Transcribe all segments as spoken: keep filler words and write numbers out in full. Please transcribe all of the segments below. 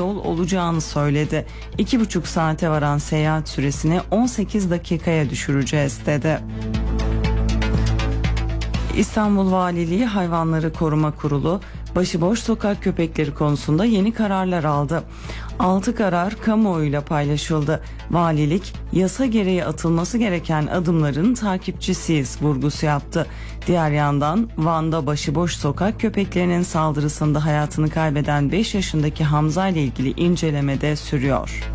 yol olacağını söyledi. İki buçuk saate varan seyahat süresini on sekiz dakikaya düşüreceğiz dedi. İstanbul Valiliği Hayvanları Koruma Kurulu, başıboş sokak köpekleri konusunda yeni kararlar aldı. altı karar kamuoyuyla paylaşıldı. Valilik, yasa gereği atılması gereken adımların takipçisiyiz vurgusu yaptı. Diğer yandan Van'da başıboş sokak köpeklerinin saldırısında hayatını kaybeden beş yaşındaki Hamza ile ilgili inceleme de sürüyor.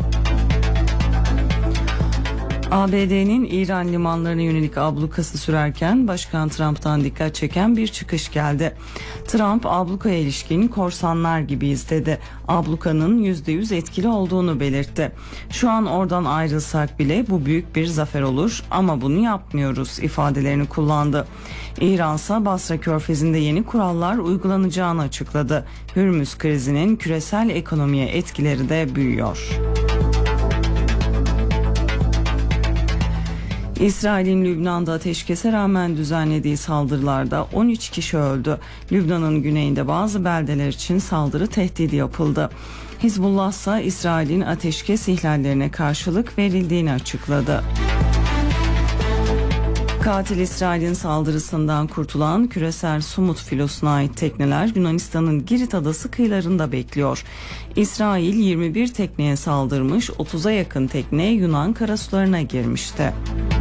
A B D'nin İran limanlarına yönelik ablukası sürerken Başkan Trump'tan dikkat çeken bir çıkış geldi. Trump, ablukaya ilişkin korsanlar gibiyiz dedi. Ablukanın yüzde yüz etkili olduğunu belirtti. Şu an oradan ayrılsak bile bu büyük bir zafer olur ama bunu yapmıyoruz ifadelerini kullandı. İransa Basra Körfezi'nde yeni kurallar uygulanacağını açıkladı. Hürmüz krizinin küresel ekonomiye etkileri de büyüyor. İsrail'in Lübnan'da ateşkese rağmen düzenlediği saldırılarda on üç kişi öldü. Lübnan'ın güneyinde bazı beldeler için saldırı tehdidi yapıldı. Hizbullah ise İsrail'in ateşkes ihlallerine karşılık verildiğini açıkladı. Katil İsrail'in saldırısından kurtulan küresel Sumut filosuna ait tekneler Yunanistan'ın Girit adası kıyılarında bekliyor. İsrail yirmi bir tekneye saldırmış, otuza yakın tekne Yunan karasularına girmişti.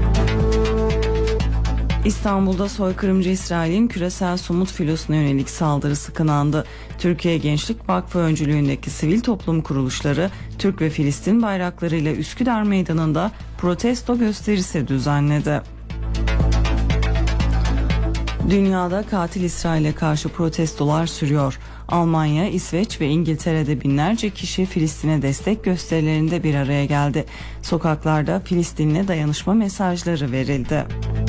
İstanbul'da soykırımcı İsrail'in küresel Sumut filosuna yönelik saldırısı kınandı. Türkiye Gençlik Vakfı öncülüğündeki sivil toplum kuruluşları Türk ve Filistin bayraklarıyla Üsküdar Meydanı'nda protesto gösterisi düzenledi. Dünyada katil İsrail'e karşı protestolar sürüyor. Almanya, İsveç ve İngiltere'de binlerce kişi Filistin'e destek gösterilerinde bir araya geldi. Sokaklarda Filistin'le dayanışma mesajları verildi.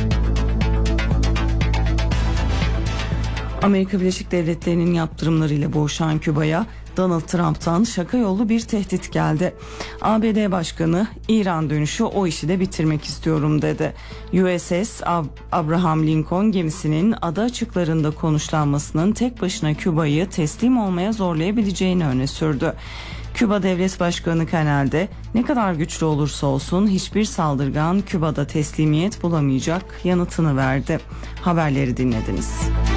Amerika Birleşik Devletleri'nin yaptırımlarıyla boğuşan Küba'ya Donald Trump'tan şaka yollu bir tehdit geldi. A B D Başkanı, İran dönüşü o işi de bitirmek istiyorum dedi. U S S Abraham Lincoln gemisinin ada açıklarında konuşlanmasının tek başına Küba'yı teslim olmaya zorlayabileceğini öne sürdü. Küba Devlet Başkanı Canel'de ne kadar güçlü olursa olsun hiçbir saldırgan Küba'da teslimiyet bulamayacak yanıtını verdi. Haberleri dinlediniz.